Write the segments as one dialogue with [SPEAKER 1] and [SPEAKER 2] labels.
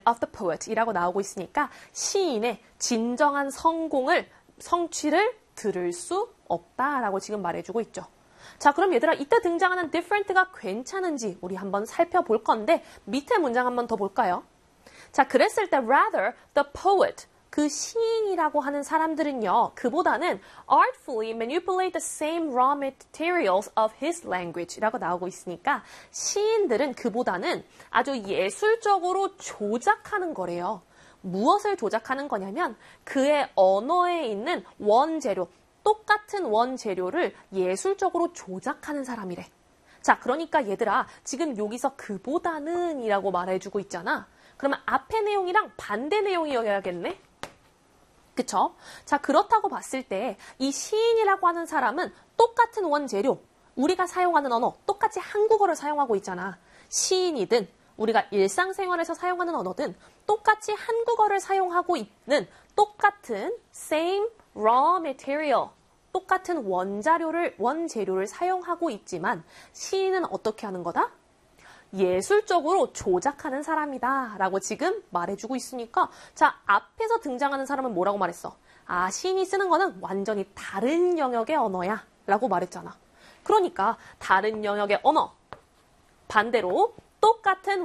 [SPEAKER 1] of the poet 이라고 나오고 있으니까 시인의 진정한 성취를 들을 수 없다라고 지금 말해주고 있죠. 자, 그럼 얘들아 이때 등장하는 different가 괜찮은지 우리 한번 살펴볼 건데 밑에 문장 한번 더 볼까요? 자, 그랬을 때 rather the poet 그 시인이라고 하는 사람들은요, 그보다는 artfully manipulate the same raw materials of his language라고 나오고 있으니까 시인들은 그보다는 아주 예술적으로 조작하는 거래요. 무엇을 조작하는 거냐면 그의 언어에 있는 원재료, 똑같은 원재료를 예술적으로 조작하는 사람이래. 자, 그러니까 얘들아 지금 여기서 그보다는 이라고 말해주고 있잖아. 그러면 앞의 내용이랑 반대 내용이어야겠네? 그쵸? 자, 그렇다고 봤을 때 이 시인이라고 하는 사람은 똑같은 원재료, 우리가 사용하는 언어, 똑같이 한국어를 사용하고 있잖아. 시인이든 우리가 일상생활에서 사용하는 언어든 똑같이 한국어를 사용하고 있는 똑같은 same raw material, 똑같은 원재료를 사용하고 있지만 시인은 어떻게 하는 거다? 예술적으로 조작하는 사람이다 라고 지금 말해주고 있으니까 자, 앞에서 등장하는 사람은 뭐라고 말했어? 아, 시인이 쓰는 거는 완전히 다른 영역의 언어야 라고 말했잖아. 그러니까 다른 영역의 언어, 반대로 똑같은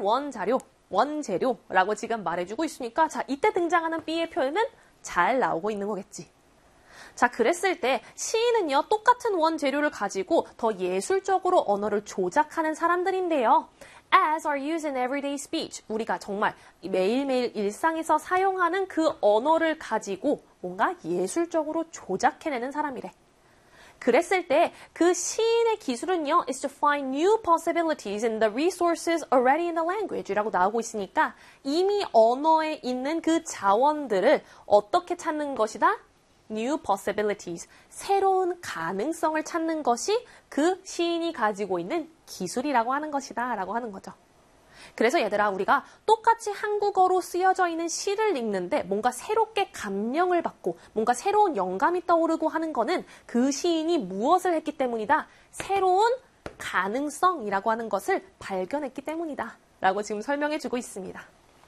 [SPEAKER 1] 원재료라고 지금 말해주고 있으니까 자, 이때 등장하는 B의 표현은 잘 나오고 있는 거겠지. 자, 그랬을 때 시인은요, 똑같은 원재료를 가지고 더 예술적으로 언어를 조작하는 사람들인데요. As are used in everyday speech. 우리가 정말 매일매일 일상에서 사용하는 그 언어를 가지고 뭔가 예술적으로 조작해내는 사람이래. 그랬을 때 그 시인의 기술은요, is to find new possibilities in the resources already in the language 라고 나오고 있으니까 이미 언어에 있는 그 자원들을 어떻게 찾는 것이다? New possibilities, 새로운 가능성을 찾는 것이 그 시인이 가지고 있는 기술이라고 하는 것이다 라고 하는 거죠. 그래서 얘들아 우리가 똑같이 한국어로 쓰여져 있는 시를 읽는데 뭔가 새롭게 감명을 받고 뭔가 새로운 영감이 떠오르고 하는 거는 그 시인이 무엇을 했기 때문이다? 새로운 가능성이라고 하는 것을 발견했기 때문이다 라고 지금 설명해 주고 있습니다.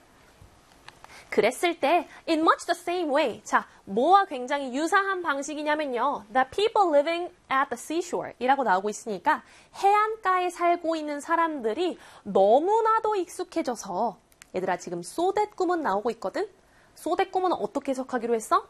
[SPEAKER 1] 그랬을 때 in much the same way. 자, 뭐와 굉장히 유사한 방식이냐면요. The people living at the seashore 이라고 나오고 있으니까 해안가에 살고 있는 사람들이 너무나도 익숙해져서 얘들아 지금 so that 구문 나오고 있거든? so that 구문은 어떻게 해석하기로 했어?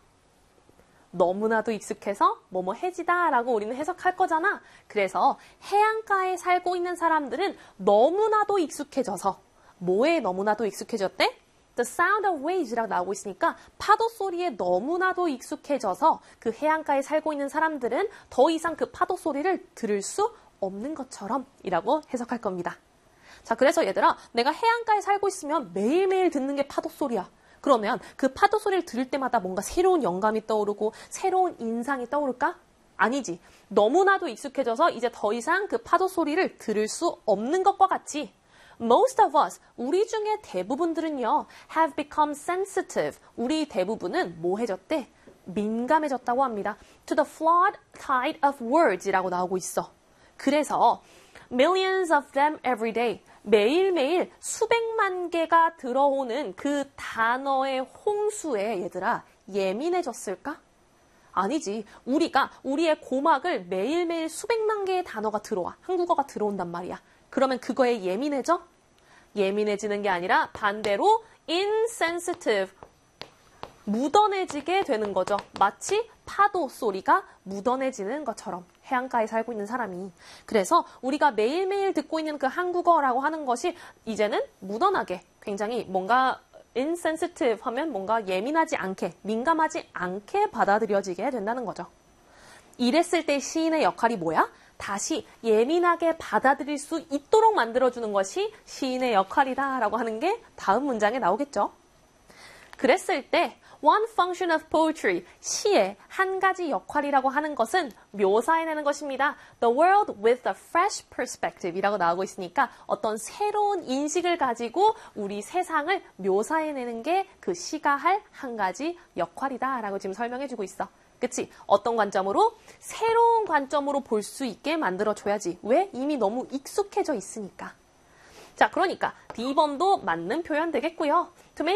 [SPEAKER 1] 너무나도 익숙해서 뭐뭐 해지다 라고 우리는 해석할 거잖아. 그래서 해안가에 살고 있는 사람들은 너무나도 익숙해져서 뭐에 너무나도 익숙해졌대? The sound of waves라고 나오고 있으니까 파도 소리에 너무나도 익숙해져서 그 해안가에 살고 있는 사람들은 더 이상 그 파도 소리를 들을 수 없는 것처럼 이라고 해석할 겁니다. 자, 그래서 얘들아 내가 해안가에 살고 있으면 매일매일 듣는 게 파도 소리야. 그러면 그 파도 소리를 들을 때마다 뭔가 새로운 영감이 떠오르고 새로운 인상이 떠오를까? 아니지. 너무나도 익숙해져서 이제 더 이상 그 파도 소리를 들을 수 없는 것과 같이 Most of us, 우리 중에 대부분들은요, have become sensitive. 우리 대부분은 뭐 해졌대? 민감해졌다고 합니다. To the flood tide of words이라고 나오고 있어. 그래서 millions of them every day. 매일매일 수백만 개가 들어오는 그 단어의 홍수에 얘들아 예민해졌을까? 아니지. 우리의 고막을 매일매일 수백만 개의 단어가 들어와. 한국어가 들어온단 말이야. 그러면 그거에 예민해져? 예민해지는 게 아니라 반대로 insensitive, 묻어내지게 되는 거죠. 마치 파도 소리가 묻어내지는 것처럼 해안가에 살고 있는 사람이. 그래서 우리가 매일매일 듣고 있는 그 한국어라고 하는 것이 이제는 묻어나게 굉장히 뭔가 insensitive 하면 뭔가 예민하지 않게, 민감하지 않게 받아들여지게 된다는 거죠. 이랬을 때 시인의 역할이 뭐야? 다시 예민하게 받아들일 수 있도록 만들어주는 것이 시인의 역할이다 라고 하는 게 다음 문장에 나오겠죠. 그랬을 때 one function of poetry, 시의 한 가지 역할이라고 하는 것은 묘사해내는 것입니다. The world with a fresh perspective 이라고 나오고 있으니까 어떤 새로운 인식을 가지고 우리 세상을 묘사해내는 게 그 시가 할 한 가지 역할이다 라고 지금 설명해주고 있어. 그치? 어떤 관점으로? 새로운 관점으로 볼 수 있게 만들어줘야지. 왜? 이미 너무 익숙해져 있으니까. 자, 그러니까 D번도 맞는 표현 되겠고요.